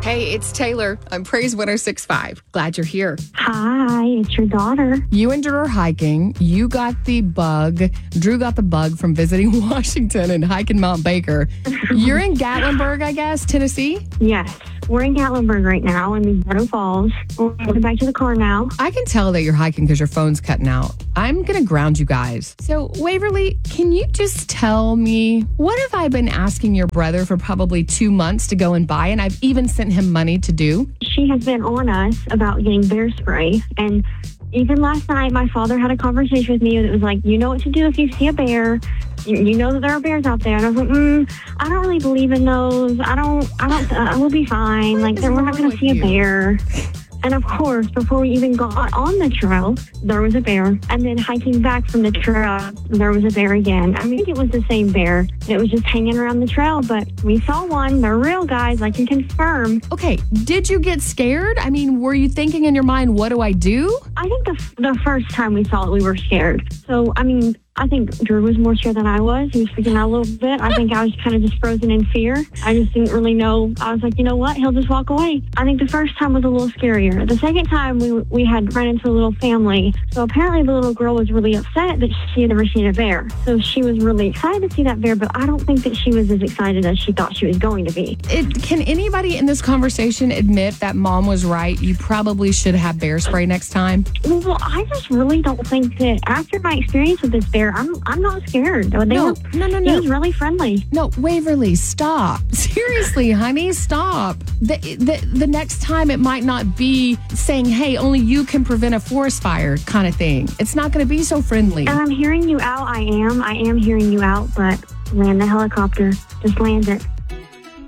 Hey, it's Taylor. I'm Praise 106.5. Glad you're here. Hi, it's your daughter. You and Drew are hiking. You got the bug. Drew got the bug from visiting Washington and hiking Mount Baker. You're in Gatlinburg, I guess, Tennessee? Yes, we're in Gatlinburg right now in Meadow Falls. We're heading back to the car now. I can tell that you're hiking because your phone's cutting out. I'm going to ground you guys. So, Waverly, can you just tell me, what have I been asking your brother for probably 2 months to go and buy, and I've even sent him money to do? She has been on us about getting bear spray. And even last night, my father had a conversation with me that was like, you know what to do if you see a bear. You know that there are bears out there. And I was like, I don't really believe in those. We'll be fine. Like, we're not going to see a bear. And of course, before we even got on the trail, there was a bear. And then hiking back from the trail, there was a bear again. I think it was the same bear. It was just hanging around the trail, but we saw one. They're real, guys. I can confirm. Okay, did you get scared? I mean, were you thinking in your mind, what do I do? I think the first time we saw it, we were scared. So, I think Drew was more scared than I was. He was freaking out a little bit. I think I was kind of just frozen in fear. I just didn't really know. I was like, you know what? He'll just walk away. I think the first time was a little scarier. The second time, we had run into a little family. So apparently the little girl was really upset that she had never seen a bear. So she was really excited to see that bear, but I don't think that she was as excited as she thought she was going to be. Can anybody in this conversation admit that mom was right? You probably should have bear spray next time. Well, I just really don't think that after my experience with this bear, I'm not scared. No. He was really friendly. No, Waverly, stop. Seriously, honey, stop. The next time it might not be saying, hey, only you can prevent a forest fire kind of thing. It's not going to be so friendly. And I'm hearing you out. I am hearing you out, but land the helicopter. Just land it.